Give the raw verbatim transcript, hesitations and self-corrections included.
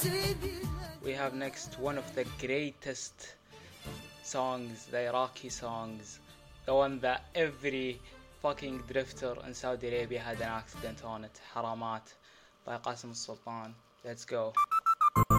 We have next one of the greatest songs, the Iraqi songs, the one that every fucking drifter in Saudi Arabia had an accident on it, Haramat by Qasim Sultan. Let's go.